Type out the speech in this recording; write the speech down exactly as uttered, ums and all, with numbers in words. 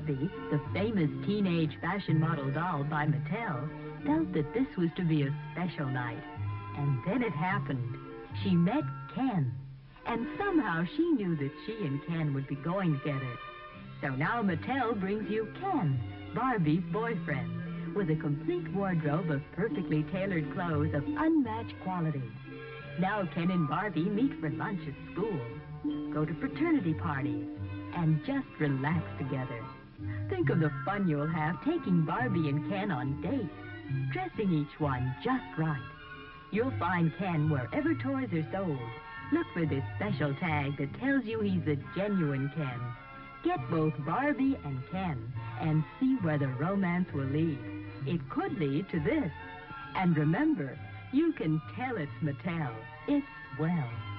Barbie, the famous teenage fashion model doll by Mattel, felt that this was to be a special night. And then it happened. She met Ken. And somehow she knew that she and Ken would be going together. So now Mattel brings you Ken, Barbie's boyfriend, with a complete wardrobe of perfectly tailored clothes of unmatched quality. Now Ken and Barbie meet for lunch at school, go to fraternity parties, and just relax together. Think of the fun you'll have taking Barbie and Ken on dates, dressing each one just right. You'll find Ken wherever toys are sold. Look for this special tag that tells you he's a genuine Ken. Get both Barbie and Ken and see where the romance will lead. It could lead to this. And remember, you can tell it's Mattel. It's, well,